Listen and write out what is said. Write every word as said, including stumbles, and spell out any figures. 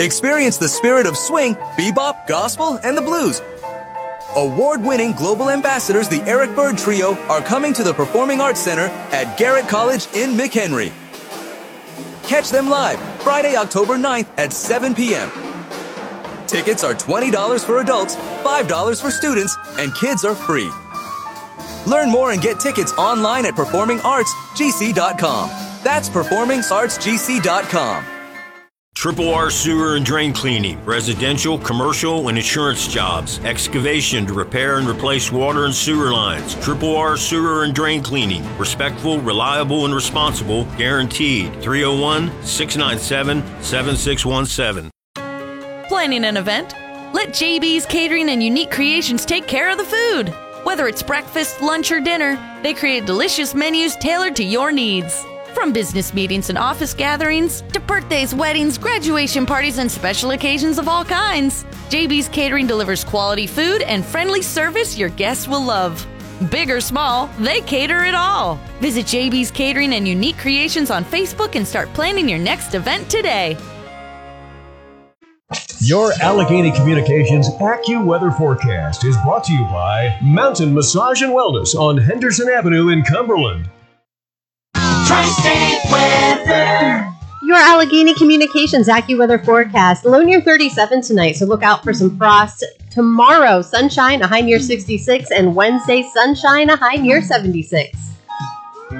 Experience the spirit of swing, bebop, gospel, and the blues. Award-winning global ambassadors, the Eric Bird Trio, are coming to the Performing Arts Center at Garrett College in McHenry. Catch them live Friday, October ninth at seven p.m. Tickets are twenty dollars for adults, five dollars for students, and kids are free. Learn more and get tickets online at performing arts g c dot com. That's performing arts g c dot com. Triple R Sewer and Drain Cleaning, residential, commercial, and insurance jobs, excavation to repair and replace water and sewer lines. Triple R Sewer and Drain Cleaning, respectful, reliable, and responsible, guaranteed. three oh one, six nine seven, seven six one seven. Planning an event? Let J B's Catering and Unique Creations take care of the food. Whether it's breakfast, lunch, or dinner, they create delicious menus tailored to your needs. From business meetings and office gatherings to birthdays, weddings, graduation parties, and special occasions of all kinds, J B's Catering delivers quality food and friendly service your guests will love. Big or small, they cater it all. Visit J B's Catering and Unique Creations on Facebook and start planning your next event today. Your Allegheny Communications AccuWeather forecast is brought to you by Mountain Massage and Wellness on Henderson Avenue in Cumberland. Tri-State Weather. Your Allegheny Communications AccuWeather forecast. Low near thirty-seven tonight, so look out for some frost. Tomorrow, sunshine, a high near sixty-six, and Wednesday, sunshine, a high near seventy-six.